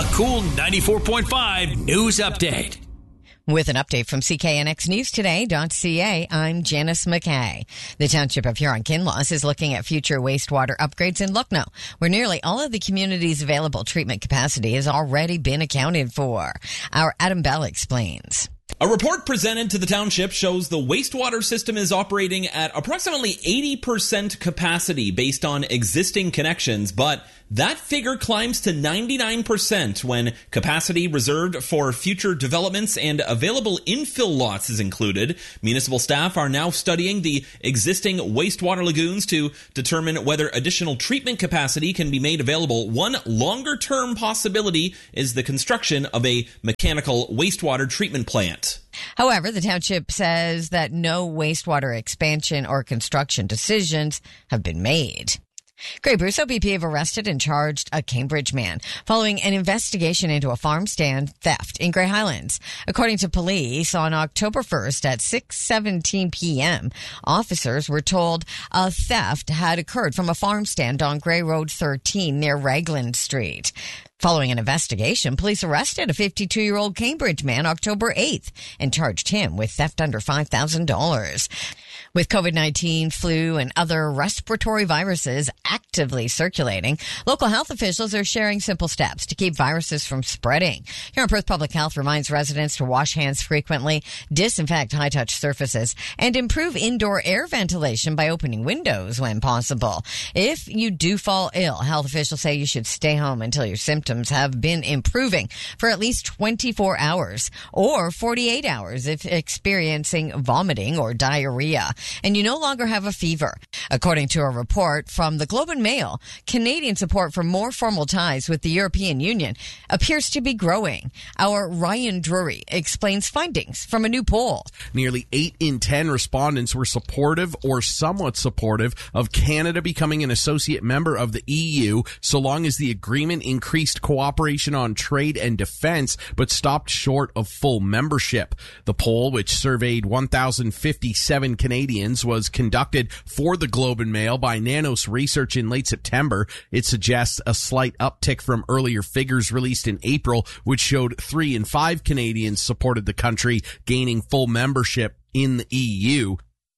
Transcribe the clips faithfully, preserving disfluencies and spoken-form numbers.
A Cool ninety-four point five news update. With an update from C K N X News Today dot C A, I'm Janice McKay. The Township of Huron-Kinloss is looking at future wastewater upgrades in Lucknow, where nearly all of the community's available treatment capacity has already been accounted for. Our Adam Bell explains. A report presented to the township shows the wastewater system is operating at approximately eighty percent capacity based on existing connections, but that figure climbs to ninety-nine percent when capacity reserved for future developments and available infill lots is included. Municipal staff are now studying the existing wastewater lagoons to determine whether additional treatment capacity can be made available. One longer-term possibility is the construction of a mechanical wastewater treatment plant. However, the township says that no wastewater expansion or construction decisions have been made. Grey Bruce O P P have arrested and charged a Cambridge man following an investigation into a farm stand theft in Grey Highlands. According to police, on October first at six seventeen p.m., officers were told a theft had occurred from a farm stand on Grey Road thirteen near Raglan Street. Following an investigation, police arrested a fifty-two-year-old Cambridge man October eighth and charged him with theft under five thousand dollars. With COVID nineteen, flu, and other respiratory viruses actively circulating, local health officials are sharing simple steps to keep viruses from spreading. Here on Perth Public Health reminds residents to wash hands frequently, disinfect high-touch surfaces, and improve indoor air ventilation by opening windows when possible. If you do fall ill, health officials say you should stay home until your symptoms have been improving for at least twenty-four hours or forty-eight hours if experiencing vomiting or diarrhea, and you no longer have a fever. According to a report from the Globe and Mail, Canadian support for more formal ties with the European Union appears to be growing. Our Ryan Drury explains findings from a new poll. Nearly eight in ten respondents were supportive or somewhat supportive of Canada becoming an associate member of the E U so long as the agreement increased cooperation on trade and defense but stopped short of full membership. The poll, which surveyed one thousand fifty-seven Canadians, was conducted for the Globe and Mail by Nanos Research in late September. It suggests a slight uptick from earlier figures released in April, which showed three in five Canadians supported the country gaining full membership in the E U.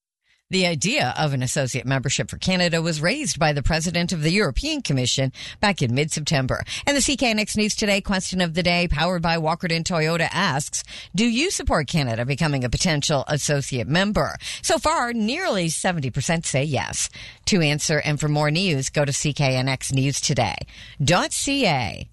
The idea of an associate membership for Canada was raised by the president of the European Commission back in mid-September. And the C K N X News Today question of the day, powered by Walkerton Toyota, asks, do you support Canada becoming a potential associate member? So far, nearly seventy percent say yes. To answer and for more news, go to C K N X News Today dot C A.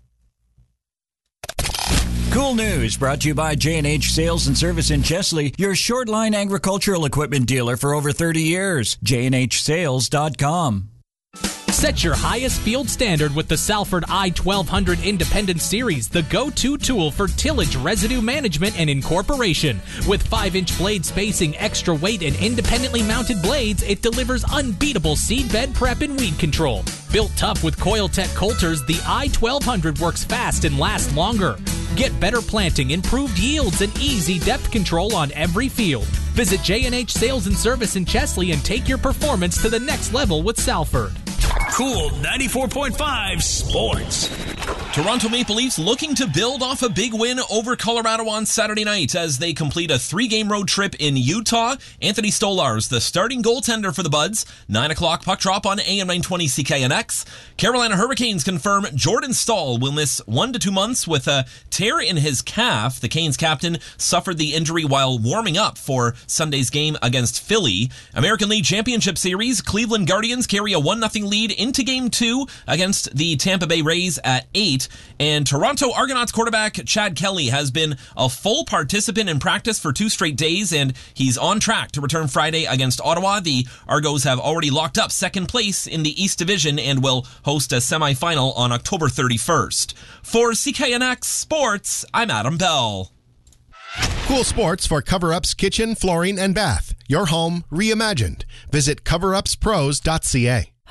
Cool News brought to you by J and H Sales and Service in Chesley, your short-line agricultural equipment dealer for over thirty years. J and H sales dot com. Set your highest field standard with the Salford I twelve hundred Independent Series, the go-to tool for tillage, residue management, and incorporation. With five inch blade spacing, extra weight, and independently mounted blades, it delivers unbeatable seed bed prep and weed control. Built tough with Coiltech coulters, the I twelve hundred works fast and lasts longer. Get better planting, improved yields, and easy depth control on every field. Visit J and H Sales and Service in Chesley and take your performance to the next level with Salford. Cool ninety-four point five Sports. Toronto Maple Leafs looking to build off a big win over Colorado on Saturday night as they complete a three-game road trip in Utah. Anthony Stolarz, the starting goaltender for the Buds. nine o'clock puck drop on A M nine twenty C K N X. Carolina Hurricanes confirm Jordan Staal will miss one to two months with a tear in his calf. The Canes captain suffered the injury while warming up for Sunday's game against Philly. American League Championship Series, Cleveland Guardians carry a one nothing lead into Game two against the Tampa Bay Rays at eight. And Toronto Argonauts quarterback Chad Kelly has been a full participant in practice for two straight days, and he's on track to return Friday against Ottawa. The Argos have already locked up second place in the East Division and will host a semifinal on October thirty-first. For C K N X Sports, I'm Adam Bell. Cool Sports for Cover-Ups Kitchen, Flooring, and Bath. Your home reimagined. Visit cover ups pros dot c a.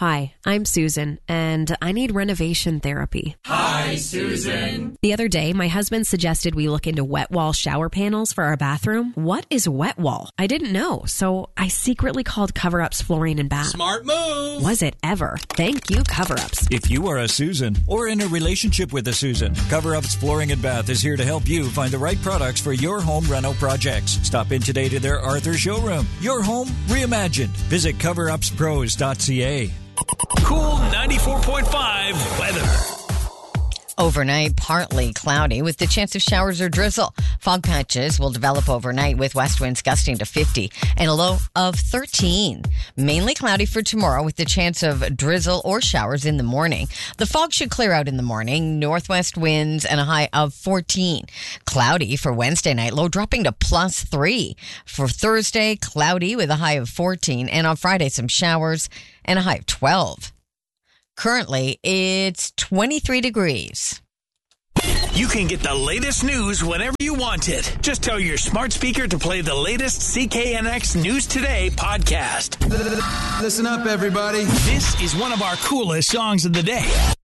Hi, I'm Susan, and I need renovation therapy. Hi, Susan. The other day, my husband suggested we look into wet wall shower panels for our bathroom. What is wet wall? I didn't know, so I secretly called Cover Up's Flooring and Bath. Smart move. Was it ever? Thank you, Cover Ups. If you are a Susan or in a relationship with a Susan, Cover Up's Flooring and Bath is here to help you find the right products for your home reno projects. Stop in today to their Arthur showroom. Your home reimagined. Visit cover ups pros dot c a. Cool ninety-four point five weather. Overnight, partly cloudy with the chance of showers or drizzle. Fog patches will develop overnight with west winds gusting to fifty and a low of thirteen. Mainly cloudy for tomorrow with the chance of drizzle or showers in the morning. The fog should clear out in the morning. Northwest winds and a high of fourteen. Cloudy for Wednesday night, low dropping to plus three. For Thursday, cloudy with a high of fourteen. And on Friday, some showers and a high of twelve. Currently, it's twenty-three degrees. You can get the latest news whenever you want it. Just tell your smart speaker to play the latest C K N X News Today podcast. Listen up, everybody. This is one of our coolest songs of the day.